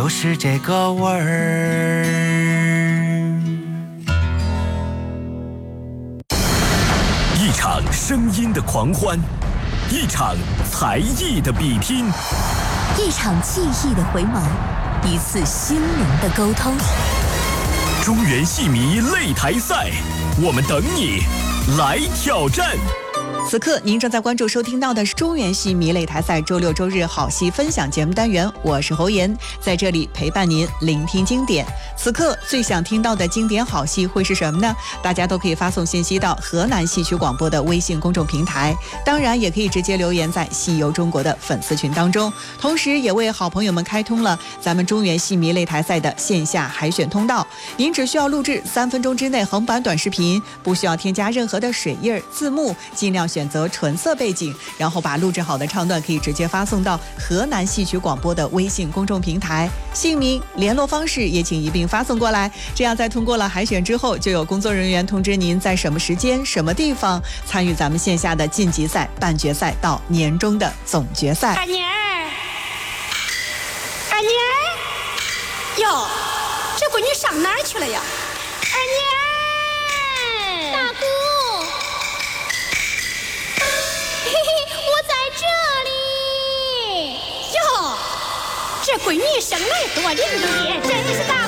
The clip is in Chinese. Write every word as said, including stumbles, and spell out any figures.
就是这个味儿。 一场声音的狂欢，一场才艺的比拼， 一场记忆的回眸，一次心灵的沟通。 中原戏迷擂台赛，我们等你来挑战。 此刻您正在关注收听到的是中原戏迷擂台赛周六周日好戏分享节目单元，我是侯妍，在这里陪伴您聆听经典。此刻最想听到的经典好戏会是什么呢？大家都可以发送信息到河南戏曲广播的微信公众平台，当然也可以直接留言在戏游中国的粉丝群当中，同时也为好朋友们开通了咱们中原戏迷擂台赛的线下海选通道。您只需要录制三分钟之内横版短视频，不需要添加任何的水印字幕，尽量选择纯色背景，然后把录制好的唱段可以直接发送到河南戏曲广播的微信公众平台，姓名联络方式也请一并发送过来，这样在通过了海选之后，就有工作人员通知您在什么时间什么地方参与咱们线下的晋级赛、半决赛到年终的总决赛。 二妮儿，二妮儿，哟，这闺女上哪儿去了呀？二妮儿，大姑，嘿嘿，我在这里。哟，这闺女生来多伶俐，真是大。